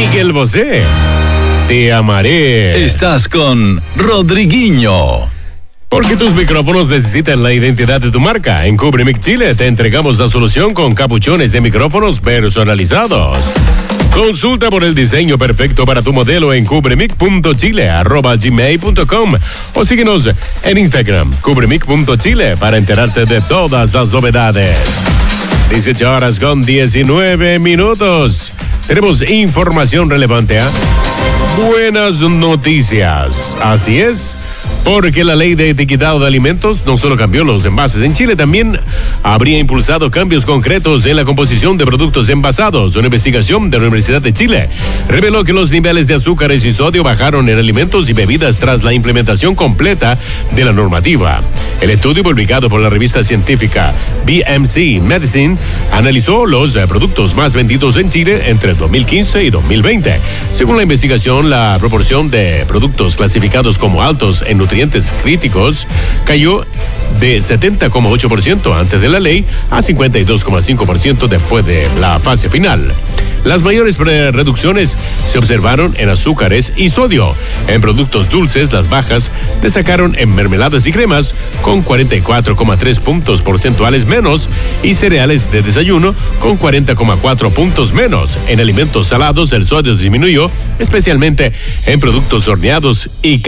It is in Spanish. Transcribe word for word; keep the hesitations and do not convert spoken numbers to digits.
Miguel Bosé, te amaré. Estás con Rodriguinho. Porque tus micrófonos necesitan la identidad de tu marca. En Cubrimic Chile te entregamos la solución con capuchones de micrófonos personalizados. Consulta por el diseño perfecto para tu modelo en cubrimic punto chile arroba gmail punto com o síguenos en Instagram, cubrimic punto chile, para enterarte de todas las novedades. dieciocho horas con diecinueve minutos. Tenemos información relevante, ¿eh? Buenas noticias. Así es, porque la ley de etiquetado de alimentos no solo cambió los envases en Chile, también habría impulsado cambios concretos en la composición de productos envasados. Una investigación de la Universidad de Chile reveló que los niveles de azúcares y sodio bajaron en alimentos y bebidas tras la implementación completa de la normativa. El estudio, publicado por la revista científica B M C Medicine, analizó los productos más vendidos en Chile entre dos mil quince y dos mil veinte. Según la investigación, la proporción de productos clasificados como altos en nutrientes críticos cayó de setenta coma ocho por ciento antes de la ley a cincuenta y dos coma cinco por ciento después de la fase final. Las mayores reducciones se observaron en azúcares y sodio. En productos dulces, las bajas destacaron en mermeladas y cremas con cuarenta y cuatro coma tres puntos porcentuales menos y cereales de desayuno con cuarenta coma cuatro puntos menos. En alimentos salados, el sodio disminuyó, especialmente en productos horneados y